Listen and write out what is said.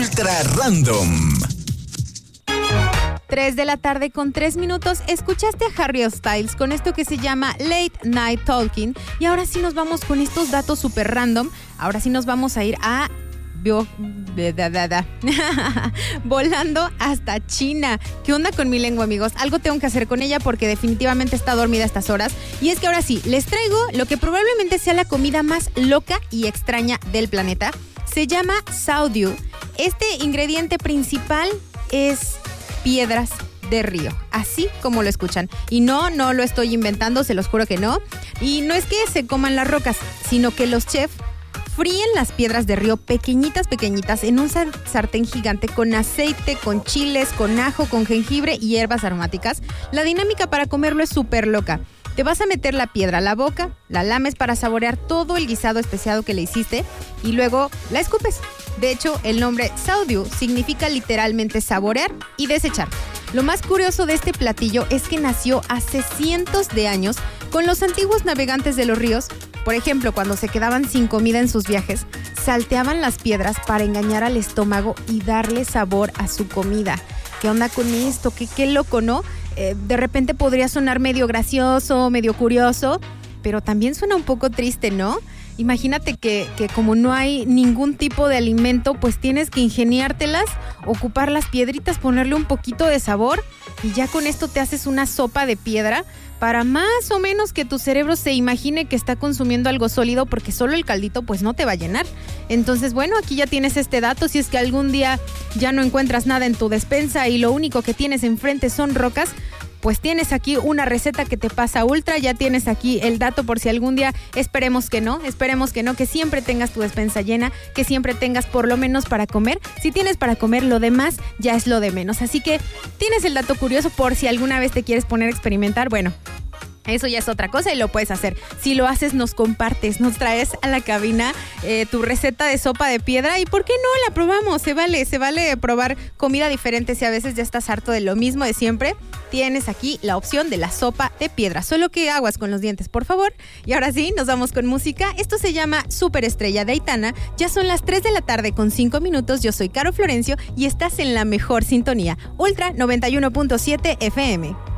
Ultra Random. 3 de la tarde con 3 minutos. Escuchaste a Harry Styles con esto que se llama Late Night Talking. Y ahora sí nos vamos con estos datos súper random. Ahora sí nos vamos a ir a... volando hasta China. ¿Qué onda con mi lengua, amigos? Algo tengo que hacer con ella porque definitivamente está dormida a estas horas. Y es que ahora sí, les traigo lo que probablemente sea la comida más loca y extraña del planeta. Se llma Saodio. Este ingrediente principal es piedras de río, así como lo escuchan. Y no lo estoy inventando, se los juro que no. Y no es que se coman las rocas, sino que los chefs fríen las piedras de río pequeñitas en un sartén gigante con aceite, con chiles, con ajo, con jengibre y hierbas aromáticas. La dinámica para comerlo es súper loca. Te vas a meter la piedra a la boca, la lames para saborear todo el guisado especiado que le hiciste y luego la escupes. De hecho, el nombre Saodio significa literalmente saborear y desechar. Lo más curioso de este platillo es que nació hace cientos de años con los antiguos navegantes de los ríos. Por ejemplo, cuando se quedaban sin comida en sus viajes, salteaban las piedras para engañar al estómago y darle sabor a su comida. ¿Qué onda con esto? Qué loco, ¿no? De repente podría sonar medio gracioso, medio curioso, pero también suena un poco triste, ¿no? Imagínate que como no hay ningún tipo de alimento, pues tienes que ingeniártelas, ocupar las piedritas, ponerle un poquito de sabor y ya con esto te haces una sopa de piedra para más o menos que tu cerebro se imagine que está consumiendo algo sólido porque solo el caldito pues no te va a llenar. Entonces, bueno, aquí ya tienes este dato. Si es que algún día ya no encuentras nada en tu despensa y lo único que tienes enfrente son rocas, pues tienes aquí una receta que te pasa ultra, ya tienes aquí el dato por si algún día, esperemos que no, que siempre tengas tu despensa llena, que siempre tengas por lo menos para comer. Si tienes para comer, lo demás ya es lo de menos. Así que tienes el dato curioso por si alguna vez te quieres poner a experimentar, bueno, eso ya es otra cosa y lo puedes hacer. Si lo haces, nos compartes, nos traes a la cabina tu receta de sopa de piedra y ¿por qué no la probamos? Se vale probar comida diferente si a veces ya estás harto de lo mismo de siempre. Tienes aquí la opción de la sopa de piedra. Solo que aguas con los dientes, por favor. Y ahora sí, nos vamos con música. Esto se llama Superestrella de Aitana. Ya son las 3 de la tarde con 5 minutos. Yo soy Caro Florencio y estás en la mejor sintonía. Ultra 91.7 FM.